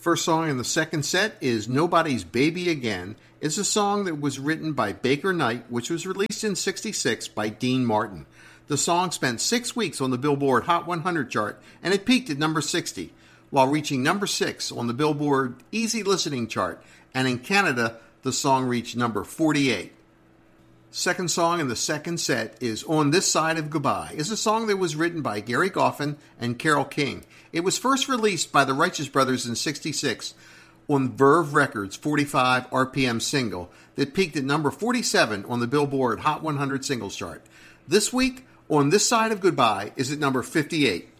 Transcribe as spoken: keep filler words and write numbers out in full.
First song in the second set is Nobody's Baby Again. It's a song that was written by Baker Knight, which was released in sixty-six by Dean Martin. The song spent six weeks on the Billboard Hot one hundred chart, and it peaked at number sixty, while reaching number six on the Billboard Easy Listening chart, and in Canada, the song reached number forty-eight. Second song in the second set is On This Side of Goodbye. It's a song that was written by Gary Goffin and Carole King. It was first released by the Righteous Brothers in sixty-six on Verve Records' forty-five R P M single that peaked at number forty-seven on the Billboard Hot one hundred singles chart. This week, On This Side of Goodbye is at number fifty-eight.